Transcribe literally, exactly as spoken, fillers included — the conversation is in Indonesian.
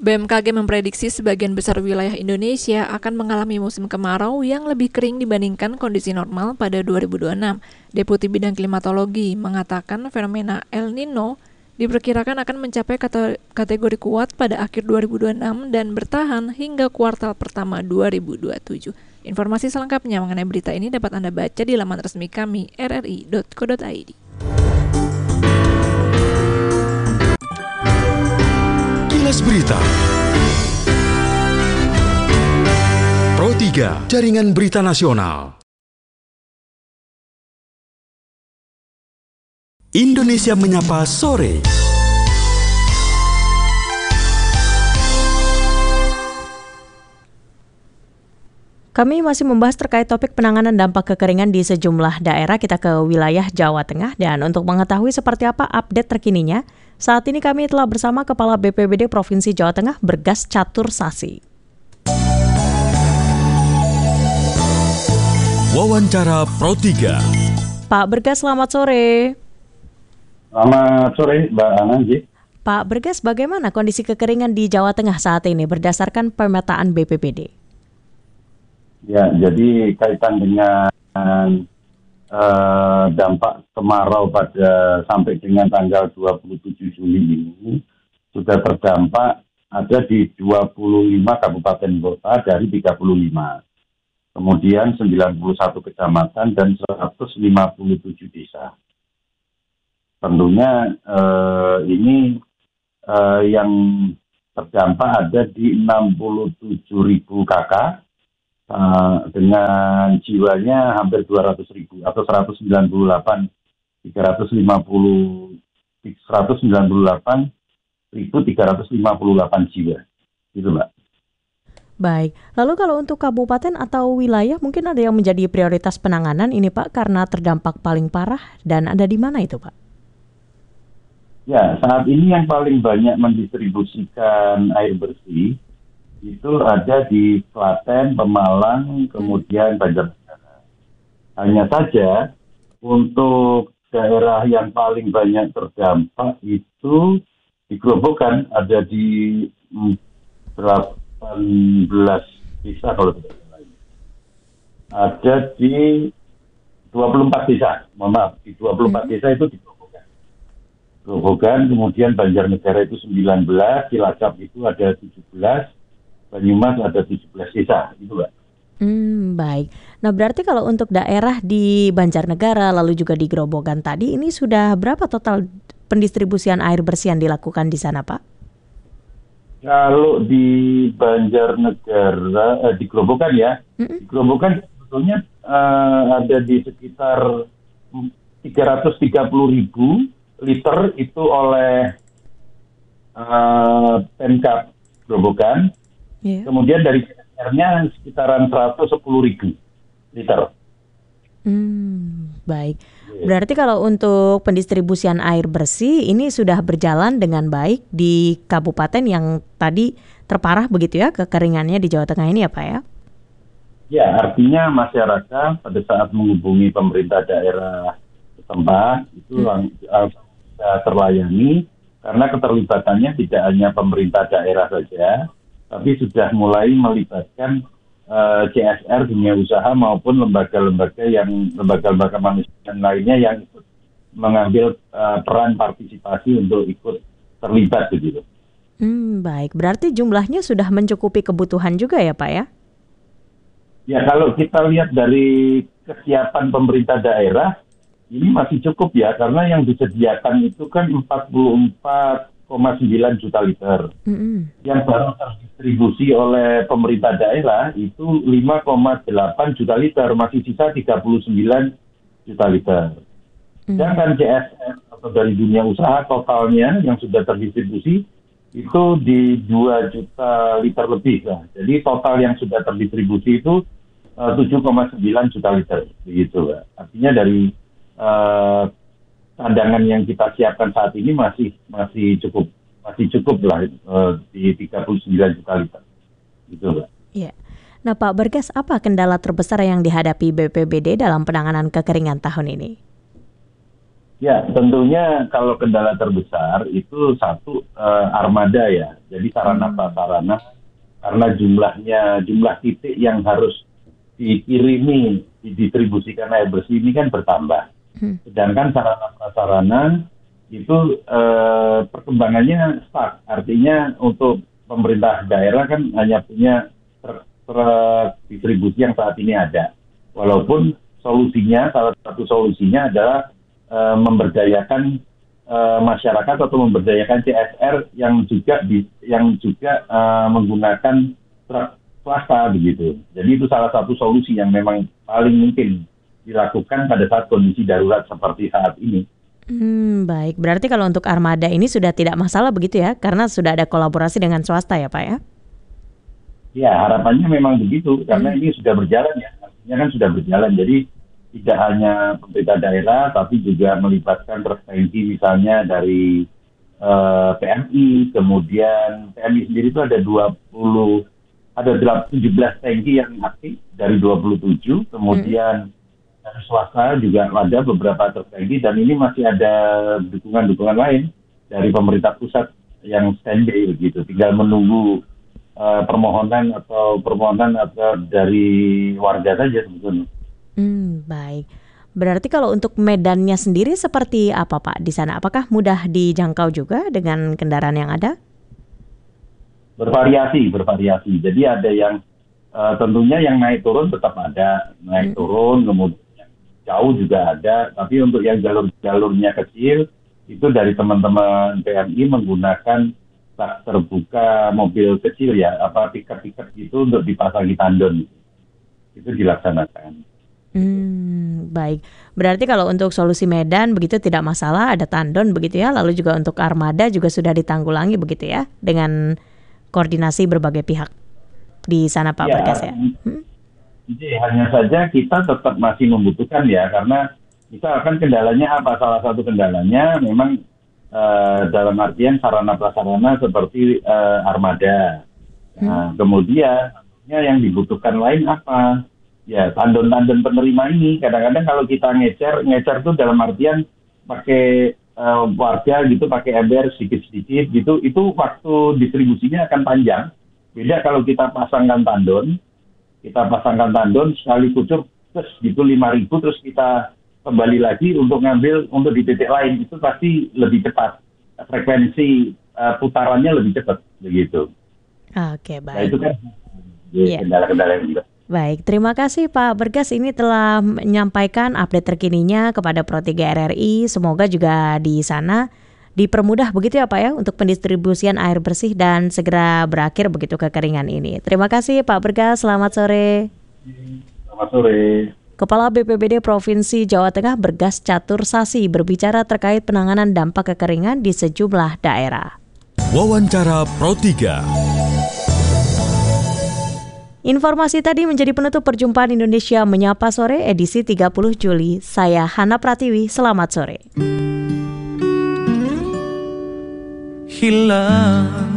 B M K G memprediksi sebagian besar wilayah Indonesia akan mengalami musim kemarau yang lebih kering dibandingkan kondisi normal pada dua ribu dua puluh enam. Deputi Bidang Klimatologi mengatakan fenomena El Nino diperkirakan akan mencapai kategori kuat pada akhir dua ribu dua puluh enam dan bertahan hingga kuartal pertama dua ribu dua puluh tujuh. Informasi selengkapnya mengenai berita ini dapat Anda baca di laman resmi kami r r i dot co dot i d. Kilas Berita Pro tiga, Jaringan Berita Nasional. Indonesia Menyapa Sore. Kami masih membahas terkait topik penanganan dampak kekeringan di sejumlah daerah. Kita ke wilayah Jawa Tengah dan untuk mengetahui seperti apa update terkininya, saat ini kami telah bersama Kepala B P B D Provinsi Jawa Tengah, Bergas Catur Sasi. Wawancara Pro tiga. Pak Bergas, selamat sore. Selamat sore, Mbak Ananji. Pak Bergas, bagaimana kondisi kekeringan di Jawa Tengah saat ini berdasarkan pemetaan B P B D? Ya, jadi kaitan dengan uh, dampak kemarau pada sampai dengan tanggal dua puluh tujuh Juli ini sudah terdampak ada di dua puluh lima kabupaten kota dari tiga puluh lima. Kemudian sembilan puluh satu kecamatan dan seratus lima puluh tujuh desa. Tentunya uh, ini uh, yang terdampak ada di enam puluh tujuh ribu kakak. Uh, dengan jiwanya hampir dua ratus ribu atau seratus sembilan puluh delapan ribu tiga ratus lima puluh delapan jiwa. Gitu, Mbak. Baik, lalu kalau untuk kabupaten atau wilayah mungkin ada yang menjadi prioritas penanganan ini Pak karena terdampak paling parah dan ada di mana itu Pak? Ya, saat ini yang paling banyak mendistribusikan air bersih itu ada di Klaten, Pemalang, kemudian Banjarnegara. Hanya saja untuk daerah yang paling banyak terdampak itu di Grobogan ada di delapan belas desa kalau tidak salah. Ada di dua puluh empat desa, mohon maaf, di dua puluh empat desa itu di Grobogan. Grobogan, kemudian Banjarnegara itu sembilan belas, Cilacap itu ada tujuh belas, Banyumas ada tujuh belas desa, itu Mbak. Hmm, baik. Nah berarti kalau untuk daerah di Banjarnegara lalu juga di Grobogan tadi ini sudah berapa total pendistribusian air bersih yang dilakukan di sana Pak? Kalau di Banjarnegara, eh, di Grobogan ya, mm-hmm. di Grobogan sebetulnya uh, ada di sekitar tiga ratus tiga puluh ribu liter itu oleh uh, Pemkab Grobogan. Yeah. Kemudian dari C S R-nya sekitaran seratus sepuluh ribu liter. Hmm, baik. Yeah. Berarti kalau untuk pendistribusian air bersih ini sudah berjalan dengan baik di kabupaten yang tadi terparah begitu ya kekeringannya di Jawa Tengah ini ya Pak ya? Ya, artinya masyarakat pada saat menghubungi pemerintah daerah setempat itu hmm. bisa terlayani karena keterlibatannya tidak hanya pemerintah daerah saja, tapi sudah mulai melibatkan uh, C S R, dunia usaha maupun lembaga-lembaga yang lembaga-lembaga manusia lainnya yang ikut mengambil uh, peran partisipasi untuk ikut terlibat begitu. Hmm, baik. Berarti jumlahnya sudah mencukupi kebutuhan juga ya Pak ya? Ya kalau kita lihat dari kesiapan pemerintah daerah ini masih cukup ya karena yang disediakan itu kan empat puluh empat koma sembilan juta liter. Mm-hmm. Yang baru terdistribusi oleh pemerintah daerah itu lima koma delapan juta liter, masih sisa tiga puluh sembilan juta liter. Sedangkan mm-hmm. C S R atau dari dunia usaha totalnya yang sudah terdistribusi itu di dua juta liter lebih. Nah, jadi total yang sudah terdistribusi itu uh, tujuh koma sembilan juta liter. Begitu. Artinya dari uh, cadangan yang kita siapkan saat ini masih masih cukup masih cukup lah uh, di tiga puluh sembilan juta liter. Gitu, Mbak. Iya. Nah, Pak Bergas, apa kendala terbesar yang dihadapi B P B D dalam penanganan kekeringan tahun ini? Ya, tentunya kalau kendala terbesar itu satu eh, armada ya. Jadi sarana prasarana karena jumlahnya jumlah titik yang harus dikirimi didistribusikan air bersih ini kan bertambah. Hmm. Sedangkan sarana prasarana itu eh, perkembangannya stuck. Artinya untuk pemerintah daerah kan hanya punya truk truk distribusi yang saat ini ada. Walaupun solusinya, salah satu solusinya adalah Uh, memberdayakan uh, masyarakat atau memberdayakan C S R yang juga di, yang juga uh, menggunakan truk swasta begitu. Jadi itu salah satu solusi yang memang paling mungkin dilakukan pada saat kondisi darurat seperti saat ini. Hmm, baik. Berarti kalau untuk armada ini sudah tidak masalah begitu ya, karena sudah ada kolaborasi dengan swasta ya Pak ya? Ya, harapannya memang begitu karena hmm. ini sudah berjalan ya. Artinya kan sudah berjalan. Jadi tidak hanya pemerintah daerah, tapi juga melibatkan truk tangki misalnya dari uh, P M I, kemudian P M I sendiri itu ada dua puluh, ada tujuh belas tangki yang aktif dari dua puluh tujuh, kemudian hmm. dari swasta juga ada beberapa truk tangki, dan ini masih ada dukungan-dukungan lain dari pemerintah pusat yang standby begitu, tinggal menunggu uh, permohonan atau permohonan atau dari warga saja sebetulnya. Hmm, baik. Berarti kalau untuk medannya sendiri seperti apa Pak di sana? Apakah mudah dijangkau juga dengan kendaraan yang ada? Bervariasi, bervariasi. Jadi ada yang uh, tentunya yang naik turun tetap ada, naik hmm. turun, kemudian jauh juga ada. Tapi untuk yang jalur-jalurnya kecil, itu dari teman-teman P M I menggunakan tak terbuka mobil kecil ya, apa piket-piket gitu untuk dipasangi tandon. Itu dilaksanakan. Hmm, baik. Berarti kalau untuk solusi medan begitu tidak masalah, ada tandon begitu ya. Lalu juga untuk armada juga sudah ditanggulangi begitu ya, dengan koordinasi berbagai pihak di sana Pak ya, Bergas ya. Hmm? Jadi hanya saja kita tetap masih membutuhkan ya, karena misalkan kendalanya apa? Salah satu kendalanya memang uh, dalam artian sarana prasarana seperti uh, armada. Nah, hmm. kemudian yang dibutuhkan lain apa? Ya, tandon-tandon penerima ini kadang-kadang kalau kita ngecer, ngecer itu dalam artian pakai uh, warga gitu, pakai ember sedikit-sedikit gitu, itu waktu distribusinya akan panjang. Beda kalau kita pasangkan tandon, kita pasangkan tandon sekali kucur terus gitu lima ribu, terus kita kembali lagi untuk ngambil untuk di titik lain, itu pasti lebih cepat. Frekuensi uh, putarannya lebih cepat begitu. Oke, baik. Nah, itu kan ya, kendala-kendala yang juga. Baik, terima kasih Pak Bergas ini telah menyampaikan update terkininya kepada Pro tiga R R I. Semoga juga di sana dipermudah begitu ya Pak ya untuk pendistribusian air bersih dan segera berakhir begitu kekeringan ini. Terima kasih Pak Bergas, selamat sore. Selamat sore. Kepala B P B D Provinsi Jawa Tengah Bergas Catur Sasi berbicara terkait penanganan dampak kekeringan di sejumlah daerah. Wawancara Pro tiga. Informasi tadi menjadi penutup perjumpaan Indonesia Menyapa Sore edisi tiga puluh Juli. Saya Hana Pratiwi, selamat sore. Hilang